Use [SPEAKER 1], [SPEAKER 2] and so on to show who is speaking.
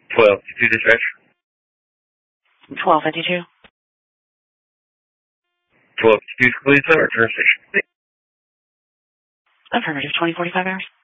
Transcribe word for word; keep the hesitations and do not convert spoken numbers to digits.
[SPEAKER 1] twelve fifty-two dispatch.
[SPEAKER 2] twelve fifty-two.
[SPEAKER 1] twelve fifty-two, complete center, return station.
[SPEAKER 2] Affirmative, twenty forty-five hours.